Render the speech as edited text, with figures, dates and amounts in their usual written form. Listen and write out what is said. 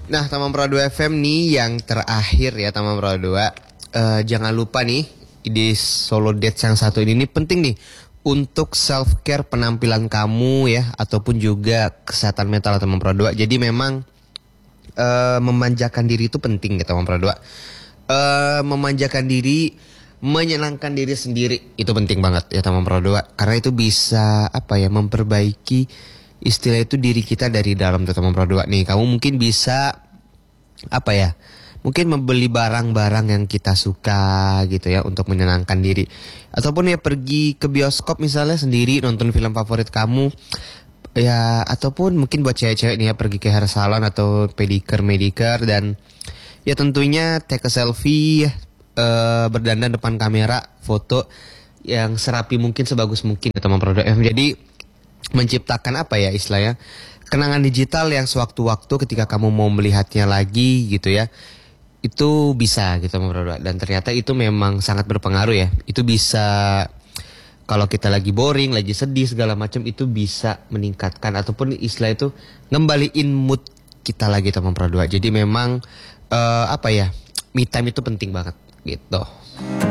Nah, Taman Perawa 2 FM nih yang terakhir ya Taman Perawa 2. Jangan lupa nih di solo dates yang satu ini nih penting nih untuk self care penampilan kamu ya ataupun juga kesehatan mental Taman Perawa 2. Jadi memang memanjakan diri itu penting ya Taman Perawa 2. Memanjakan diri, menyenangkan diri sendiri itu penting banget ya Taman Perawa 2 karena itu bisa apa ya memperbaiki istilah itu diri kita dari dalam Taman Perawa 2 nih. Kamu mungkin bisa apa ya? Mungkin membeli barang-barang yang kita suka gitu ya untuk menyenangkan diri. Ataupun ya pergi ke bioskop misalnya sendiri nonton film favorit kamu. Ya ataupun mungkin buat cewek-cewek nih ya pergi ke hair salon atau pedicure dan ya tentunya take a selfie ya, berdandan depan kamera, foto yang serapi mungkin sebagus mungkin ya Taman Perawa 2 FM. Jadi menciptakan apa ya istilahnya kenangan digital yang sewaktu-waktu ketika kamu mau melihatnya lagi gitu ya itu bisa gitu dan ternyata itu memang sangat berpengaruh ya itu bisa kalau kita lagi boring lagi sedih segala macam itu bisa meningkatkan ataupun istilah itu ngembaliin mood kita lagi Taman Perawa 2 jadi memang apa ya me time itu penting banget gitu.